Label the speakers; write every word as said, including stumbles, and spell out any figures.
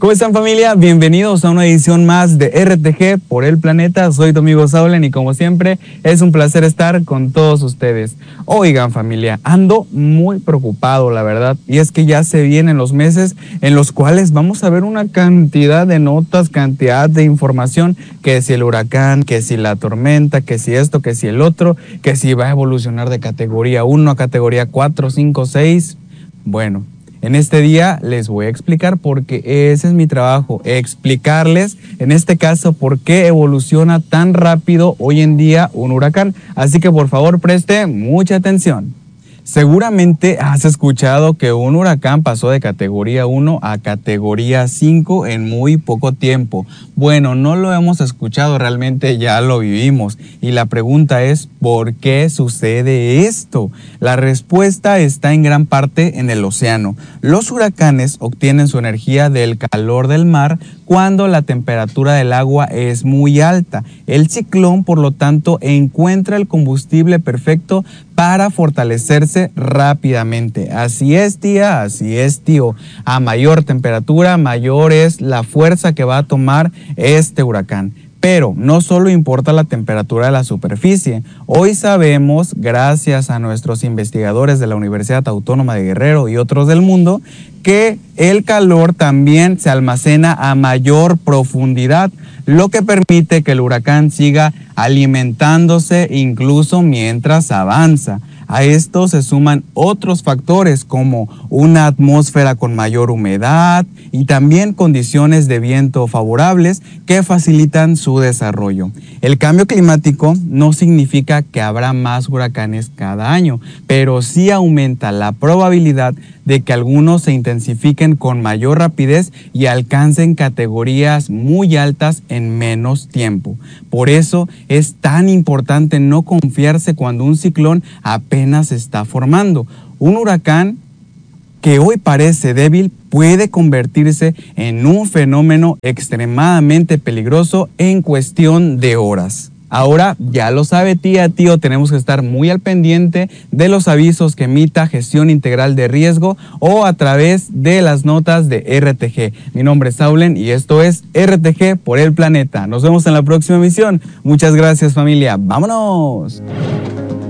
Speaker 1: ¿Cómo están, familia? Bienvenidos a una edición más de R T G por el planeta. Soy tu amigo Saulen y como siempre es un placer estar con todos ustedes. Oigan, familia, ando muy preocupado, la verdad, y es que ya se vienen los meses en los cuales vamos a ver una cantidad de notas, cantidad de información, que si el huracán, que si la tormenta, que si esto, que si el otro, que si va a evolucionar de categoría uno a categoría cuatro, cinco, seis. Bueno, en este día les voy a explicar porque ese es mi trabajo, explicarles en este caso por qué evoluciona tan rápido hoy en día un huracán. Así que por favor preste mucha atención. Seguramente has escuchado que un huracán pasó de categoría uno a categoría cinco en muy poco tiempo. Bueno, no lo hemos escuchado, realmente ya lo vivimos. Y la pregunta es, ¿por qué sucede esto? La respuesta está en gran parte en el océano. Los huracanes obtienen su energía del calor del mar cuando la temperatura del agua es muy alta. El ciclón, por lo tanto, encuentra el combustible perfecto para fortalecerse rápidamente. Así es, tía, así es, tío. A mayor temperatura, mayor es la fuerza que va a tomar este huracán. Pero no solo importa la temperatura de la superficie. Hoy sabemos, gracias a nuestros investigadores de la Universidad Autónoma de Guerrero y otros del mundo, que el calor también se almacena a mayor profundidad, lo que permite que el huracán siga alimentándose incluso mientras avanza. A esto se suman otros factores como una atmósfera con mayor humedad y también condiciones de viento favorables que facilitan su desarrollo. El cambio climático no significa que habrá más huracanes cada año, pero sí aumenta la probabilidad de que algunos se intensifiquen con mayor rapidez y alcancen categorías muy altas en menos tiempo. Por eso es tan importante no confiarse cuando un ciclón apenas se está formando. Un huracán que hoy parece débil puede convertirse en un fenómeno extremadamente peligroso en cuestión de horas. Ahora ya lo sabe, tía, tío, tenemos que estar muy al pendiente de los avisos que emita Gestión Integral de Riesgo o a través de las notas de R T G. Mi nombre es Saulen y esto es R T G por el planeta. Nos vemos en la próxima emisión. Muchas gracias, familia. ¡Vámonos!